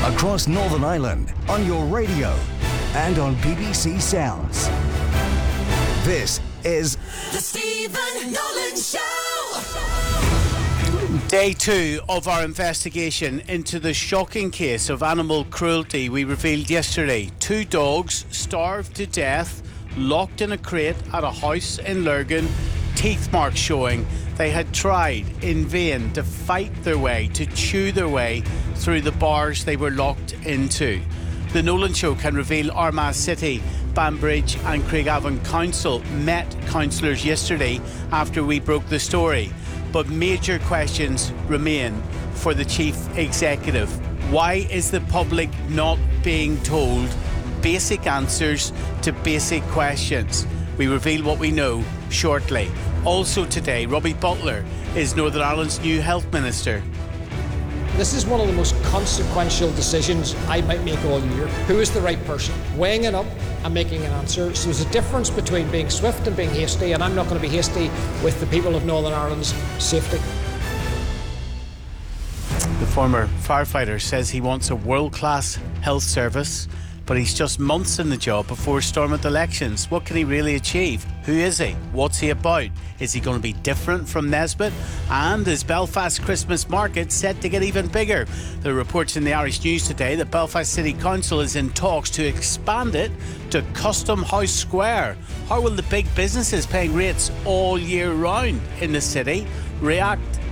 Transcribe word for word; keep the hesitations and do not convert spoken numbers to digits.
across Northern Ireland, on your radio, and on B B C Sounds. This is The Stephen Nolan Show. Day two of our investigation into the shocking case of animal cruelty we revealed yesterday. Two dogs starved to death, locked in a crate at a house in Lurgan, teeth marks showing they had tried in vain to fight their way, to chew their way through the bars they were locked into. The Nolan Show can reveal Armagh City, Banbridge and Craigavon Council met councillors yesterday after we broke the story. But major questions remain for the Chief Executive. Why is the public not being told basic answers to basic questions? We reveal what we know shortly. Also today, Robbie Butler is Northern Ireland's new Health Minister. This is one of the most consequential decisions I might make all year. Who is the right person? Weighing it up and making an answer. So there's a difference between being swift and being hasty, and I'm not going to be hasty with the people of Northern Ireland's safety. The former firefighter says he wants a world-class health service, but he's just months in the job before Stormont elections. What can he really achieve? Who is he? What's he about? Is he going to be different from Nesbitt? And is Belfast Christmas Market set to get even bigger? There are reports in the Irish News today that Belfast City Council is in talks to expand it to Custom House Square. How will the big businesses paying rates all year round in the city react